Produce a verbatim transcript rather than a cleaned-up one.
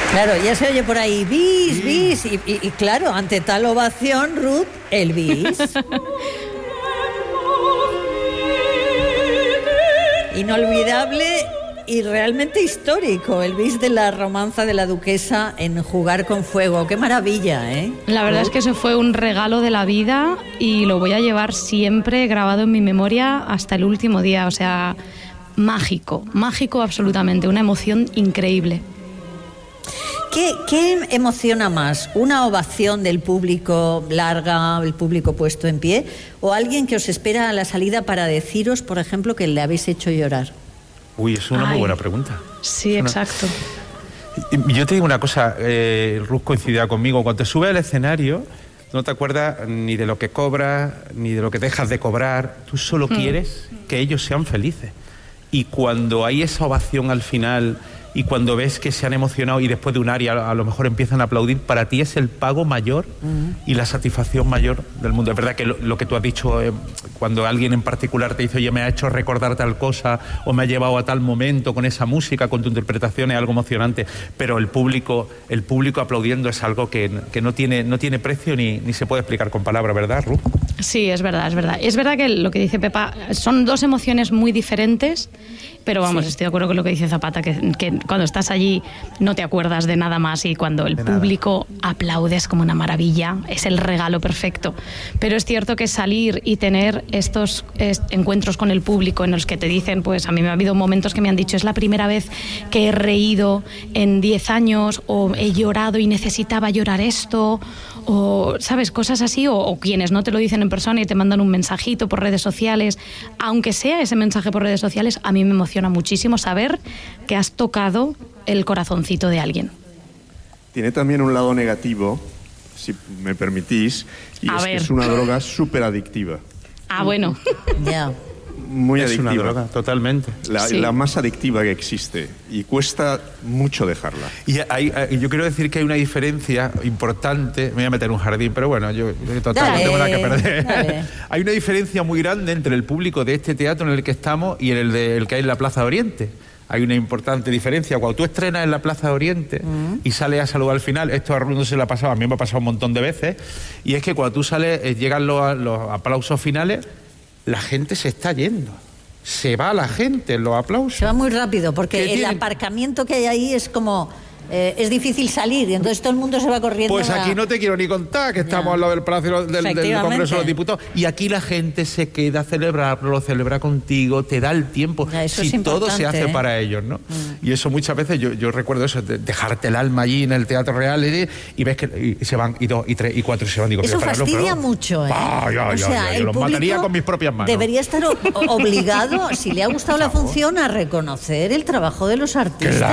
Claro, ya se oye por ahí, bis, bis, y, y, y claro, ante tal ovación, Ruth, el bis. Inolvidable y realmente histórico, el bis de la romanza de la duquesa en Jugar con Fuego. ¡Qué maravilla!, ¿eh? La verdad es que eso fue un regalo de la vida y lo voy a llevar siempre grabado en mi memoria hasta el último día, o sea, mágico, mágico absolutamente, una emoción increíble. ¿Qué, ¿Qué emociona más? ¿Una ovación del público larga, el público puesto en pie? ¿O alguien que os espera a la salida para deciros, por ejemplo, que le habéis hecho llorar? Uy, es una Ay, muy buena pregunta. Sí, una... exacto. Yo te digo una cosa, eh, Ruth coincidía conmigo. Cuando te subes al escenario, no te acuerdas ni de lo que cobras, ni de lo que dejas de cobrar. Tú solo mm. quieres que ellos sean felices. Y cuando hay esa ovación al final... y cuando ves que se han emocionado y después de un área a lo mejor empiezan a aplaudir, para ti es el pago mayor uh-huh. y la satisfacción mayor del mundo. Es verdad que lo, lo que tú has dicho, eh, cuando alguien en particular te dice, oye, me ha hecho recordar tal cosa, o me ha llevado a tal momento con esa música, con tu interpretación, es algo emocionante, pero el público, el público aplaudiendo es algo que, que no tiene, no tiene precio ni, ni se puede explicar con palabras, ¿verdad, Ruth? Sí, es verdad, es verdad. Es verdad que lo que dice Pepa, son dos emociones muy diferentes, pero vamos, sí. estoy de acuerdo con lo que dice Zapata, que, que cuando estás allí no te acuerdas de nada más y cuando el público aplaude es como una maravilla, es el regalo perfecto. Pero es cierto que salir y tener estos est- encuentros con el público en los que te dicen, pues a mí me ha habido momentos que me han dicho, es la primera vez que he reído en diez años, o he llorado y necesitaba llorar esto, o sabes, cosas así, o, o quienes no te lo dicen en persona y te mandan un mensajito por redes sociales, aunque sea ese mensaje por redes sociales, a mí me emociona muchísimo saber que has tocado el corazoncito de alguien. Tiene también un lado negativo, si me permitís, y a es ver. que es una droga súper adictiva. Ah, bueno. Ya. Yeah. Muy es adictiva. Una droga, totalmente. La, sí. la más adictiva que existe y cuesta mucho dejarla. Y hay, hay, yo quiero decir que hay una diferencia importante, me voy a meter en un jardín, pero bueno, yo total, dale, no tengo nada que perder. Dale. Hay una diferencia muy grande entre el público de este teatro en el que estamos y el, de, el que hay en la Plaza de Oriente. Hay una importante diferencia. Cuando tú estrenas en la Plaza de Oriente uh-huh. y sales a saludar al final, esto a Ruth no se le ha pasado, a mí me ha pasado un montón de veces, y es que cuando tú sales, eh, llegan los, los aplausos finales, la gente se está yendo. Se va la gente en los aplausos. Se va muy rápido, porque el tienen? aparcamiento que hay ahí es como... Eh, es difícil salir y entonces todo el mundo se va corriendo. Pues aquí a... no te quiero ni contar que estamos ya. al lado del Palacio del, del Congreso de los Diputados y aquí la gente se queda a celebrarlo, lo celebra contigo, te da el tiempo. Ya, eso si es todo se hace ¿eh? para ellos, ¿no? Mm. Y eso muchas veces yo, yo recuerdo eso, de dejarte el alma allí en el Teatro Real y, y ves que y se van y dos y tres y cuatro y se van. Digo, eso fastidia pero, mucho, ¿eh? Ah, ya, o ya, sea, ya, yo los mataría con mis propias manos. Debería estar o- obligado, si le ha gustado la función, a reconocer el trabajo de los artistas. Claro.